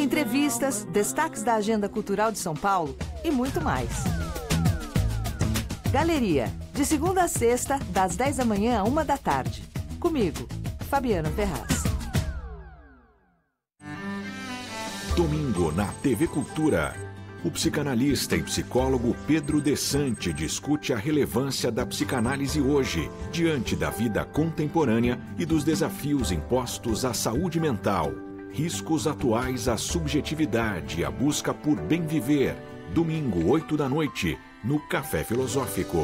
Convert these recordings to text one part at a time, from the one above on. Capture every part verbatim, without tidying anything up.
Entrevistas, destaques da agenda cultural de São Paulo e muito mais. Galeria, de segunda a sexta, das dez da manhã à uma da tarde. Comigo, Fabiana Ferraz. Domingo na T V Cultura. O psicanalista e psicólogo Pedro Dessante discute a relevância da psicanálise hoje, diante da vida contemporânea e dos desafios impostos à saúde mental, riscos atuais à subjetividade e à busca por bem viver. Domingo, oito da noite, no Café Filosófico.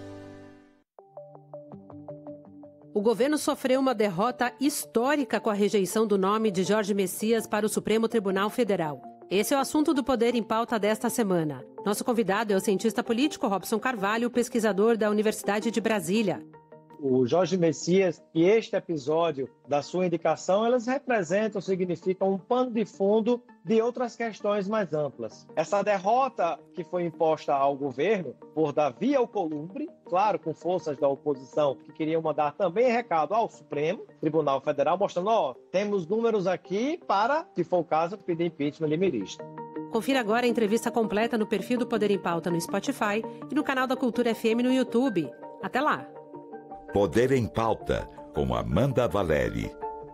O governo sofreu uma derrota histórica com a rejeição do nome de Jorge Messias para o Supremo Tribunal Federal. Esse é o assunto do Poder em Pauta desta semana. Nosso convidado é o cientista político Robson Carvalho, pesquisador da Universidade de Brasília. O Jorge Messias e este episódio da sua indicação, elas representam, significam um pano de fundo de outras questões mais amplas. Essa derrota que foi imposta ao governo por Davi Alcolumbre, claro, com forças da oposição que queriam mandar também recado ao Supremo Tribunal Federal, mostrando, ó, temos números aqui para, se for o caso, pedir impeachment de ministro. Confira agora a entrevista completa no perfil do Poder em Pauta no Spotify e no canal da Cultura F M no YouTube. Até lá! Poder em Pauta, com Amanda Valeri.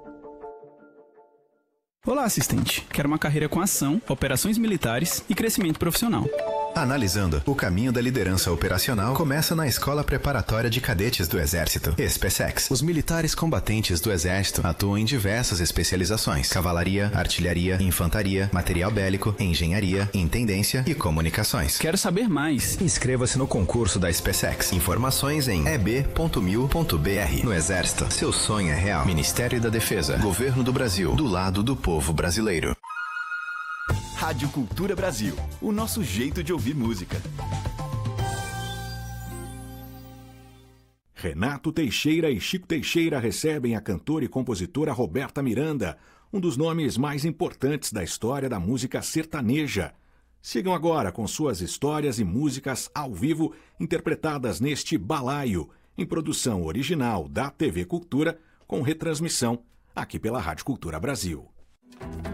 Olá, assistente. Quero uma carreira com ação, operações militares e crescimento profissional. Analisando, o caminho da liderança operacional começa na Escola Preparatória de Cadetes do Exército, SpaceX. Os militares combatentes do Exército atuam em diversas especializações: cavalaria, artilharia, infantaria, material bélico, engenharia, intendência e comunicações. Quero saber mais. Inscreva-se no concurso da SpaceX. Informações em e b ponto mil ponto b r. No Exército, seu sonho é real. Ministério da Defesa, Governo do Brasil, do lado do povo brasileiro. Rádio Cultura Brasil, o nosso jeito de ouvir música. Renato Teixeira e Chico Teixeira recebem a cantora e compositora Roberta Miranda, um dos nomes mais importantes da história da música sertaneja. Sigam agora com suas histórias e músicas ao vivo interpretadas neste balaio, em produção original da T V Cultura, com retransmissão aqui pela Rádio Cultura Brasil.